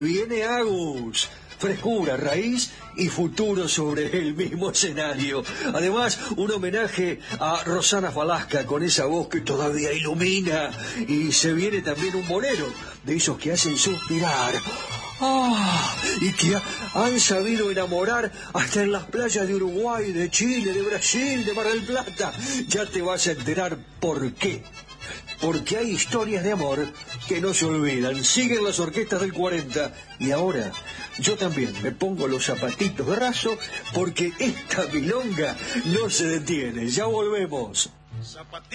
Viene Agus, frescura, raíz y futuro sobre el mismo escenario. Además, un homenaje a Rosana Falasca con esa voz que todavía ilumina. Y se viene también un bolero de esos que hacen suspirar. Y que han sabido enamorar hasta en las playas de Uruguay, de Chile, de Brasil, de Mar del Plata. Ya te vas a enterar por qué. Porque hay historias de amor que no se olvidan. Siguen las orquestas del 40. Y ahora yo también me pongo los zapatitos de raso porque esta milonga no se detiene. Ya volvemos.